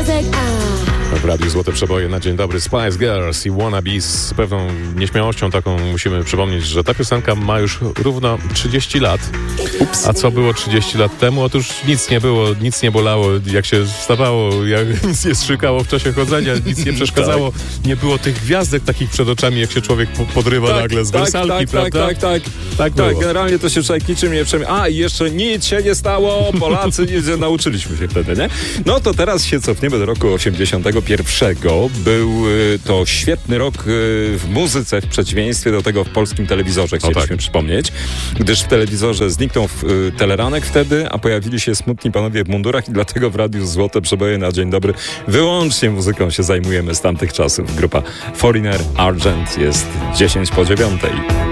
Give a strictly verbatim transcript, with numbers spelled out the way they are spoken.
W Radiu Złote Przeboje na dzień dobry Spice Girls i Wannabe. Z pewną nieśmiałością taką musimy przypomnieć, że ta piosenka ma już równo trzydzieści lat. Ups. A co było trzydzieści lat temu? Otóż nic nie było, nic nie bolało, jak się wstawało, jak nic nie strzykało w czasie chodzenia, nic nie przeszkadzało. Tak. Nie było tych gwiazdek takich przed oczami, jak się człowiek podrywa tak, nagle z tak, wersalki, tak, prawda? Tak, tak, tak. Tak, tak generalnie to się człowiek niczym nie przejmie. A, i jeszcze nic się nie stało, Polacy nie nauczyliśmy się wtedy, nie? No to teraz się cofniemy do roku osiemdziesiątego pierwszego. Był y, to świetny rok y, w muzyce, w przeciwieństwie do tego w polskim telewizorze, chcieliśmy tak. przypomnieć, gdyż w telewizorze zniknął y, teleranek wtedy, a pojawili się smutni panowie w mundurach i dlatego w Radiu Złote Przeboje na dzień dobry wyłącznie muzyką się zajmujemy z tamtych czasów. Grupa Foreigner Argent jest dziesięć po dziewiątej.